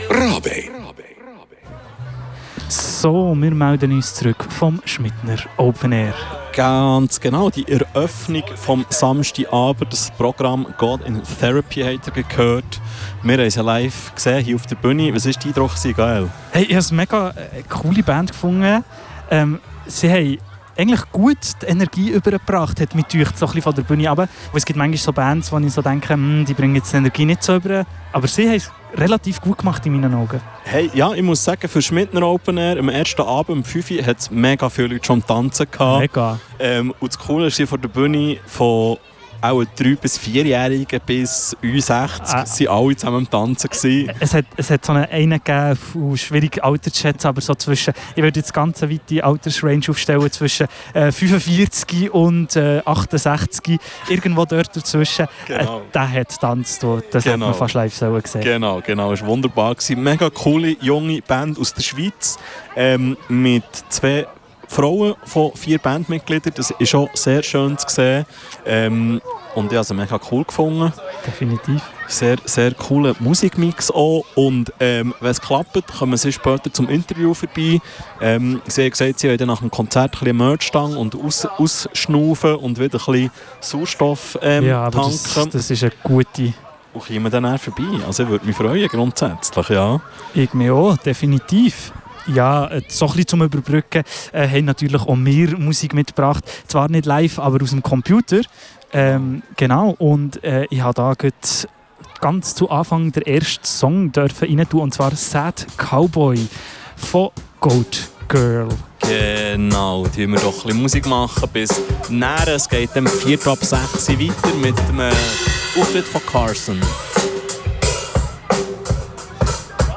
Rabe. So, wir melden uns zurück vom Schmidtner Open Air. Ganz genau, die Eröffnung vom Samstagabend, das Programm God in Therapy habt ihr gehört. Wir haben sie live gesehen, hier auf der Bühne. Was war dein Eindruck, Gael? Hey, ich habe eine mega coole Band gefunden. Sie haben eigentlich gut die Energie übergebracht, hat mich gedacht, so ein bisschen von der Bühne runter. Es gibt manchmal so Bands, wo ich so denke, die bringen jetzt die Energie nicht so über. Aber sie haben es relativ gut gemacht in meinen Augen. Hey, ja, ich muss sagen, für Schmidtner Open Air, am ersten Abend um 5 Uhr hat es mega viele Leute schon tanzen gehabt. Mega. Und das Coole ist, von der Bühne von auch 3- bis 4-Jährigen bis 60 waren alle zusammen am Tanzen gewesen. Es hat so einen gegeben, schwierig Alter zu schätzen, aber so zwischen, ich würde jetzt ganz weite Altersrange aufstellen, zwischen 45 und 68, irgendwo dort dazwischen. Genau. Der hat getanzt, das hat man fast live gesehen. Genau, es war wunderbar. Mega coole, junge Band aus der Schweiz mit 2 Frauen von 4 Bandmitgliedern. Das ist auch sehr schön zu sehen. Und ich habe es mega cool gefunden. Definitiv. Sehr, sehr cooler Musikmix auch. Und wenn es klappt, kommen sie später zum Interview vorbei. Sie haben gesagt, sie wollen nach dem Konzert ein bisschen Merch-Stangen und ausschnaufen und wieder ein bisschen Sauerstoff ja, aber tanken. Das ist eine gute... Und kommen dann auch vorbei. Also ich würde mich freuen, grundsätzlich, ja. Ich mich auch, definitiv. Ja, so ein bisschen zum Überbrücken haben natürlich auch wir Musik mitgebracht. Zwar nicht live, aber aus dem Computer. Genau, und ich habe da ganz zu Anfang den ersten Song rein tun, und zwar «Sad Cowboy» von Goat Girl. Genau, da wir doch ein bisschen Musik machen bis näher. Es geht dann 4 ab 6 weiter mit dem Auftritt von Carson.